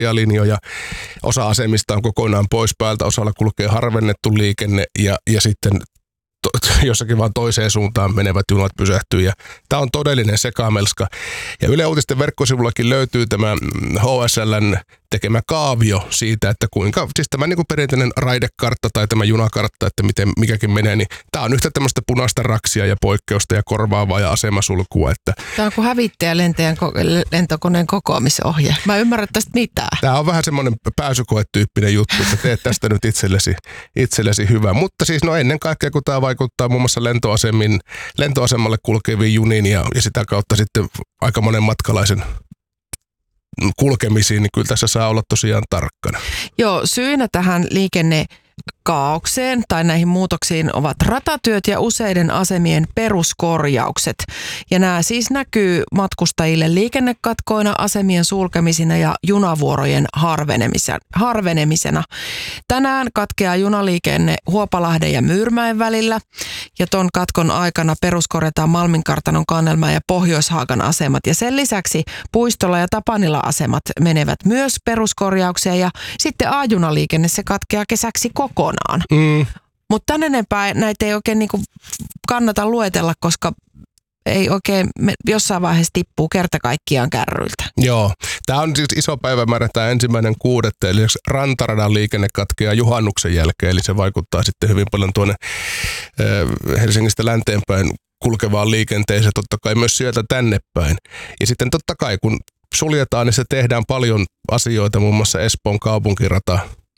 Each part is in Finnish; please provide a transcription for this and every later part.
suoria linjoja. Osa asemista on kokonaan pois päältä, osalla kulkee harvennettu liikenne ja sitten jossakin vaan toiseen suuntaan menevät junat pysähtyy. Ja tämä on todellinen sekamelska. Ja Yle Uutisten verkkosivullakin löytyy tämä HSL:n tekemä kaavio siitä, että kuinka, siis tämä niin kuin perinteinen raidekartta tai tämä junakartta, että miten mikäkin menee, niin tämä on yhtä tämmöistä punaista raksia ja poikkeusta ja korvaavaa ja asemasulkua. Että tämä on kuin hävittäjälentäjän lentokoneen kokoamisohje. Mä en ymmärrä tästä mitään. Tämä on vähän semmoinen pääsykoetyyppinen juttu, että teet tästä nyt itsellesi hyvä. Mutta siis ennen kaikkea, kun tämä vaikuttaa muun muassa lentoasemalle kulkeviin juniin ja sitä kautta sitten aika monen matkalaisen kulkemisiin, niin kyllä tässä saa olla tosiaan tarkkana. Joo, syynä tähän liikennekaaokseen tai näihin muutoksiin ovat ratatyöt ja useiden asemien peruskorjaukset. Ja nämä siis näkyy matkustajille liikennekatkoina, asemien sulkemisina ja junavuorojen harvenemisena. Tänään katkeaa junaliikenne Huopalahden ja Myyrmäen välillä. Ja ton katkon aikana peruskorjataan Malminkartanon, Kannelmäen ja Pohjoishaagan asemat. Ja sen lisäksi Puistola ja Tapanila-asemat menevät myös peruskorjaukseen. Ja sitten A-junaliikenne se katkeaa kesäksi kokonaan. Mutta tän enempää näitä ei oikein niinku kannata luetella, koska ei oikein jossain vaiheessa tippuu kerta kaikkiaan kärryiltä. Joo, tämä on siis iso päivämäärä, tämä 1.6. Eli rantaradan liikenne katkeaa juhannuksen jälkeen, eli se vaikuttaa sitten hyvin paljon tuonne Helsingistä länteenpäin kulkevaan liikenteeseen, totta kai myös sieltä tänne päin. Ja sitten totta kai kun suljetaan, niin se tehdään paljon asioita, muun muassa Espoon kaupunkirata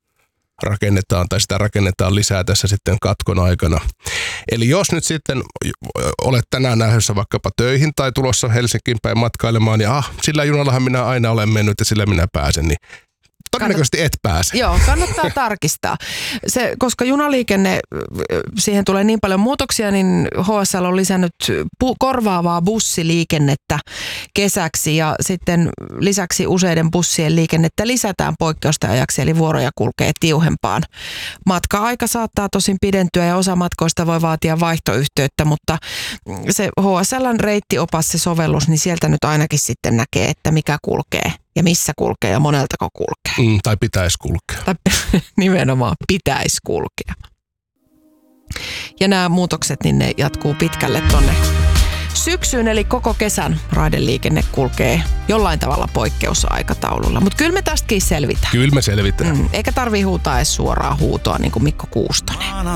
rakennetaan lisää tässä sitten katkon aikana. Eli jos nyt sitten olet tänään lähdössä vaikkapa töihin tai tulossa Helsinkiin päin matkailemaan, ja sillä junallahan minä aina olen mennyt ja sillä minä pääsen, niin todennäköisesti et pääse. Joo, kannattaa tarkistaa. Koska junaliikenne, siihen tulee niin paljon muutoksia, niin HSL on lisännyt korvaavaa bussiliikennettä kesäksi ja sitten lisäksi useiden bussien liikennettä lisätään poikkeusten ajaksi, eli vuoroja kulkee tiuhempaan. Matka-aika saattaa tosin pidentyä ja osa matkoista voi vaatia vaihtoyhteyttä, mutta se HSL:n reittiopas, se sovellus, niin sieltä nyt ainakin sitten näkee, että mikä kulkee ja missä kulkee ja moneltako kulkee. Tai pitäisi kulkea. Tai nimenomaan pitäisi kulkea. Ja nämä muutokset, niin ne jatkuu pitkälle tonne syksyyn, eli koko kesän raideliikenne kulkee jollain tavalla poikkeusaikataululla. Mutta kyllä me tästäkin selvitään. Kyllä me selvitään. Eikä tarvitse huutaa edes suoraa huutoa, niin kuin Mikko Kuustonen.